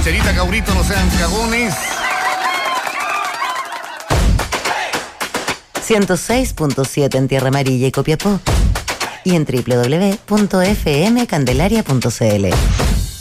Rancherita, Caurito, no sean cagones. 106.7 en Tierra Amarilla y Copiapó. Y en www.fmcandelaria.cl.